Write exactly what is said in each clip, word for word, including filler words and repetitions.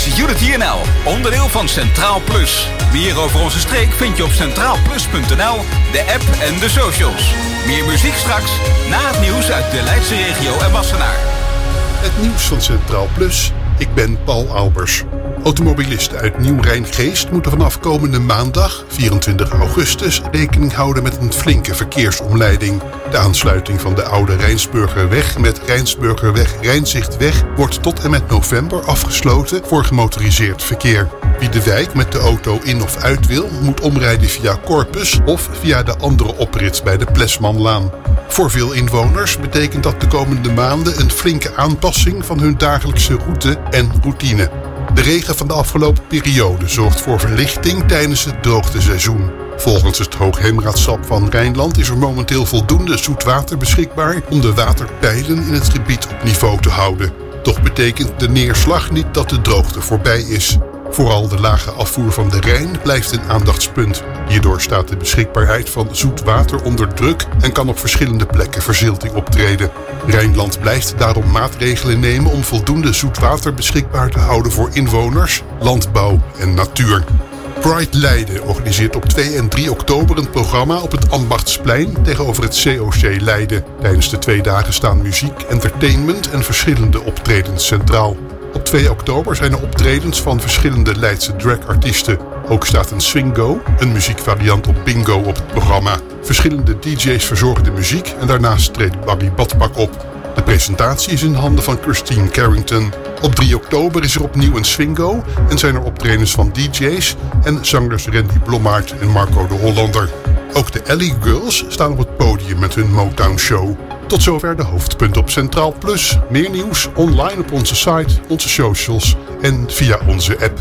is Unity N L, onderdeel van Centraal Plus. Meer over onze streek vind je op centraal plus punt n l, de app en de socials. Meer muziek straks, na het nieuws uit de Leidse regio en Wassenaar. Het nieuws van Centraal Plus. Ik ben Paul Albers. Automobilisten uit Nieuw-Rhijngeest moeten vanaf komende maandag, vierentwintig augustus, rekening houden met een flinke verkeersomleiding. De aansluiting van de oude Rijnsburgerweg met Rijnsburgerweg-Rijnzichtweg wordt tot en met november afgesloten voor gemotoriseerd verkeer. Wie de wijk met de auto in of uit wil, moet omrijden via Corpus of via de andere oprit bij de Plesmanlaan. Voor veel inwoners betekent dat de komende maanden een flinke aanpassing van hun dagelijkse route en routine. De regen van de afgelopen periode zorgt voor verlichting tijdens het droogteseizoen. Volgens het Hoogheemraadschap van Rijnland is er momenteel voldoende zoet water beschikbaar om de waterpeilen in het gebied op niveau te houden. Toch betekent de neerslag niet dat de droogte voorbij is. Vooral de lage afvoer van de Rijn blijft een aandachtspunt. Hierdoor staat de beschikbaarheid van zoet water onder druk en kan op verschillende plekken verzilting optreden. Rijnland blijft daarom maatregelen nemen om voldoende zoet water beschikbaar te houden voor inwoners, landbouw en natuur. Pride Leiden organiseert op twee en drie oktober een programma op het Ambachtsplein tegenover het C O C Leiden. Tijdens de twee dagen staan muziek, entertainment en verschillende optredens centraal. Op twee oktober zijn er optredens van verschillende Leidse dragartiesten. Ook staat een swingo, een muziekvariant op bingo, op het programma. Verschillende D J's verzorgen de muziek en daarnaast treedt Barry Badpak op. De presentatie is in handen van Christine Carrington. Op drie oktober is er opnieuw een swingo en zijn er optredens van D J's en zangers Randy Blommaert en Marco de Hollander. Ook de Alley Girls staan op het podium met hun Motown Show. Tot zover de hoofdpunten op Centraal Plus. Meer nieuws online op onze site, onze socials en via onze app.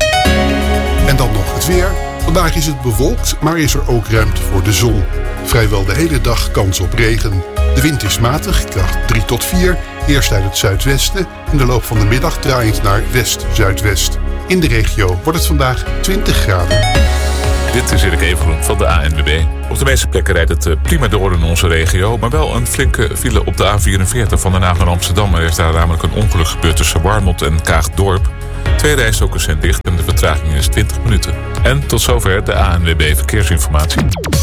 En dan nog het weer. Vandaag is het bewolkt, maar is er ook ruimte voor de zon. Vrijwel de hele dag kans op regen. De wind is matig, kracht drie tot vier, eerst uit het zuidwesten. In de loop van de middag draaiend naar west-zuidwest. In de regio wordt het vandaag twintig graden. Dit is Erik Evengroen van de A N W B. Op de meeste plekken rijdt het prima door in onze regio, maar wel een flinke file op de A vierenveertig van Den Haag naar Amsterdam. Er is daar namelijk een ongeluk gebeurd tussen Warmond en Kaagdorp. Twee rijstroken zijn dicht en de vertraging is twintig minuten. En tot zover de A N W B Verkeersinformatie.